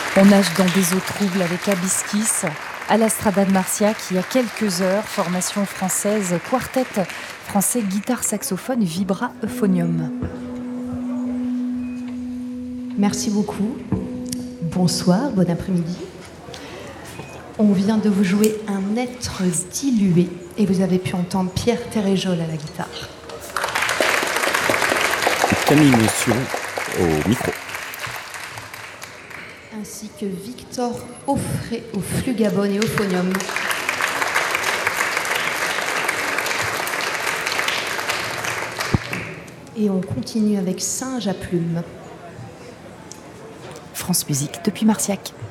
On nage dans des eaux troubles avec Abiskis, à la Strada de Marciac, il y a quelques heures, formation française, quartet français, guitare, saxophone, vibra, euphonium. Merci beaucoup. Bonsoir, bon après-midi. On vient de vous jouer Un être dilué et vous avez pu entendre Pierre Téréjol à la guitare. Camille Moussion au micro. Ainsi que Victor Offray au flugabone et euphonium. Et on continue avec Singe à plumes. France Musique depuis Marciac.